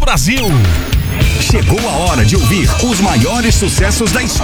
Brasil. Chegou a hora de ouvir os maiores sucessos da história.